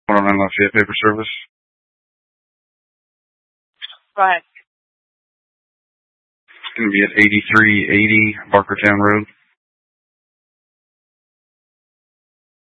109 Lafayette Paper Service. Go ahead. It's going to be at 8380 Barkertown Road.